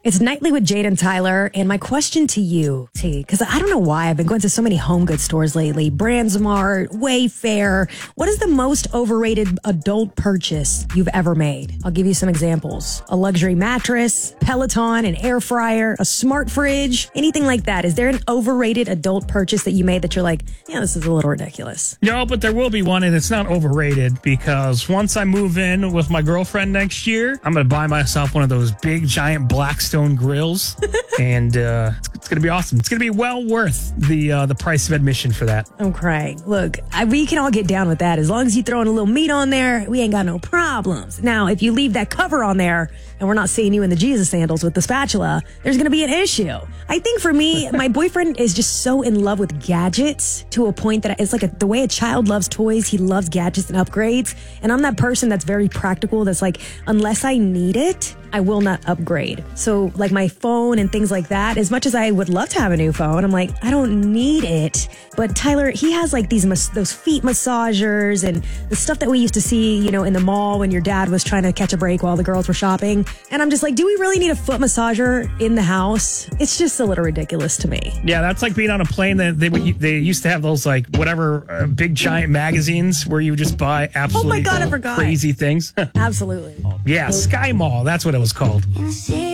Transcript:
It's Nightly with Jade and Tyler, and my question to you, T, because I don't know why I've been going to so many home goods stores lately. BrandSmart, Wayfair. What is the most overrated adult purchase you've ever made? I'll give you some examples. A luxury mattress, Peloton, an air fryer, a smart fridge, anything like that. Is there an overrated adult purchase that you made that you're like, yeah, this is a little ridiculous? No, but there will be one, and it's not overrated because once I move in with my girlfriend next year, I'm going to buy myself one of those big, giant Blackstone grills, and it's going to be awesome. It's going to be well worth the price of admission for that. I'm crying. Look, we can all get down with that. As long as you throw in a little meat on there, we ain't got no problems. Now, if you leave that cover on there and we're not seeing you in the Jesus sandals with the spatula, there's going to be an issue. I think for me, my boyfriend is just so in love with gadgets to a point that it's like the way a child loves toys, he loves gadgets and upgrades. And I'm that person that's very practical, that's like, unless I need it, I will not upgrade. So like my phone and things like that, as much as I would love to have a new phone, I'm like, I don't need it. But Tyler, he has like those feet massagers and the stuff that we used to see, in the mall when your dad was trying to catch a break while the girls were shopping. And I'm just like, do we really need a foot massager in the house? It's just a little ridiculous to me. Yeah, that's like being on a plane that they used to have those like whatever big giant magazines where you just buy absolutely I forgot. crazy things. Absolutely. Yeah, Sky Mall. That's what it was called.